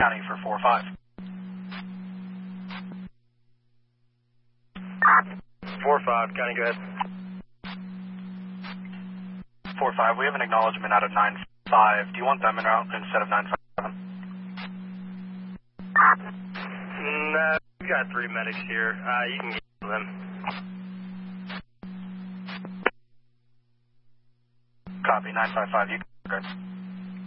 County for 4-5. 4-5, County, go ahead. 4-5, we have an acknowledgement out of 9-5. Do you want them en route instead of 9-5? No, we got 3 medics here. You can get them. Copy, 955, you can go.